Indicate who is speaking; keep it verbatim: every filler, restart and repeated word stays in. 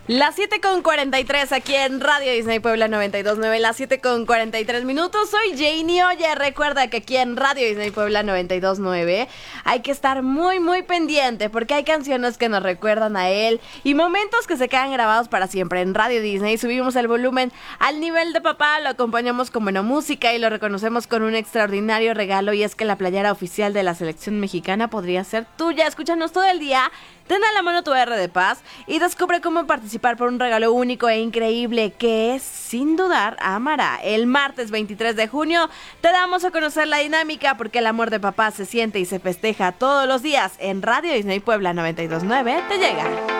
Speaker 1: Las siete con cuarenta y tres aquí en Radio Disney Puebla noventa y dos punto nueve, las siete con cuarenta y tres minutos. Soy Janie. Oye, recuerda que aquí en Radio Disney Puebla noventa y dos punto nueve hay que estar muy, muy pendiente porque hay canciones que nos recuerdan a él y momentos que se quedan grabados para siempre. En Radio Disney subimos el volumen al nivel de papá, lo acompañamos con buena música y lo reconocemos con un extraordinario regalo, y es que la playera oficial de la selección mexicana podría ser tuya. Escúchanos todo el día. Ten a la mano tu R de Paz y descubre cómo participar por un regalo único e increíble que, sin dudar, amará. El martes veintitrés de junio te damos a conocer la dinámica, porque el amor de papá se siente y se festeja todos los días. En Radio Disney Puebla noventa y dos punto nueve te llega.